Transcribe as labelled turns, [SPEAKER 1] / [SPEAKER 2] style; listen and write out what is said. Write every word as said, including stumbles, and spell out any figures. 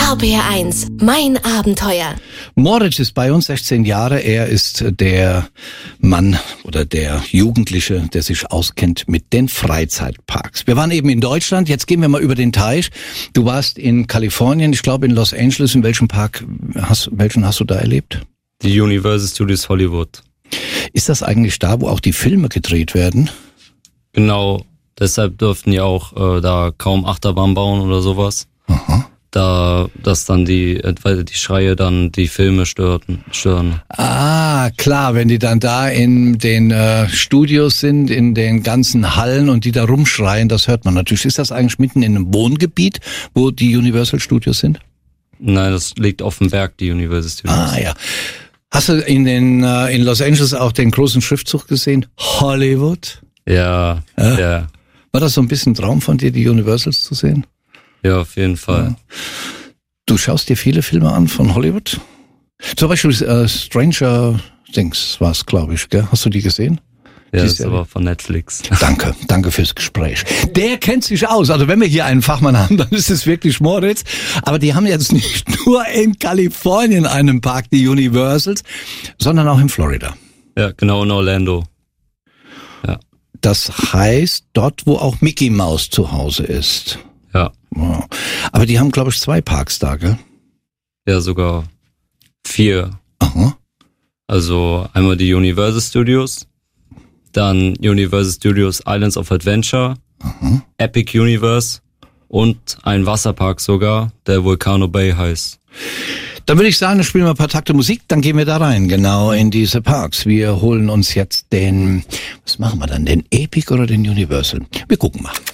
[SPEAKER 1] R B R eins, mein Abenteuer.
[SPEAKER 2] Moritz ist bei uns, sechzehn Jahre. Er ist der Mann oder der Jugendliche, der sich auskennt mit den Freizeitparks. Wir waren eben in Deutschland, jetzt gehen wir mal über den Teich. Du warst in Kalifornien, ich glaube in Los Angeles. In welchem Park hast, welchen hast du da erlebt?
[SPEAKER 3] Die Universal Studios Hollywood.
[SPEAKER 2] Ist das eigentlich da, wo auch die Filme gedreht werden?
[SPEAKER 3] Genau, deshalb durften die auch äh, da kaum Achterbahn bauen oder sowas.
[SPEAKER 2] Aha.
[SPEAKER 3] Da, dass dann die, weil die Schreie dann die Filme störten, stören.
[SPEAKER 2] Ah, klar, wenn die dann da in den äh, Studios sind, in den ganzen Hallen und die da rumschreien, das hört man natürlich. Ist das eigentlich mitten in einem Wohngebiet, wo die Universal Studios sind?
[SPEAKER 3] Nein, das liegt auf dem Berg, die Universal Studios.
[SPEAKER 2] Ah, ja. Hast du in den äh, in Los Angeles auch den großen Schriftzug gesehen? Hollywood?
[SPEAKER 3] Ja,
[SPEAKER 2] ja,
[SPEAKER 3] ja.
[SPEAKER 2] War das so ein bisschen ein Traum von dir, die Universals zu sehen?
[SPEAKER 3] Ja, auf jeden Fall.
[SPEAKER 2] Ja. Du schaust dir viele Filme an von Hollywood? Zum Beispiel äh, Stranger Things war es, glaube ich, gell? Hast du die gesehen?
[SPEAKER 3] Ja,
[SPEAKER 2] die
[SPEAKER 3] das ist aber von Netflix.
[SPEAKER 2] Danke, danke fürs Gespräch. Der kennt sich aus. Also wenn wir hier einen Fachmann haben, dann ist es wirklich Moritz. Aber die haben jetzt nicht nur in Kalifornien einen Park, die Universals, sondern auch in Florida.
[SPEAKER 3] Ja, genau, in Orlando. Ja.
[SPEAKER 2] Das heißt, dort, wo auch Mickey Mouse zu Hause ist.
[SPEAKER 3] Ja.
[SPEAKER 2] Wow. Aber die haben, glaube ich, zwei Parks da, gell?
[SPEAKER 3] Ja, sogar vier.
[SPEAKER 2] Aha.
[SPEAKER 3] Also einmal die Universal Studios, dann Universal Studios Islands of Adventure,
[SPEAKER 2] Aha.
[SPEAKER 3] Epic Universe und ein Wasserpark sogar, der Volcano Bay heißt.
[SPEAKER 2] Dann würde ich sagen, spielen wir ein paar Takte Musik, dann gehen wir da rein, genau in diese Parks. Wir holen uns jetzt den, was machen wir dann, den Epic oder den Universal? Wir gucken mal.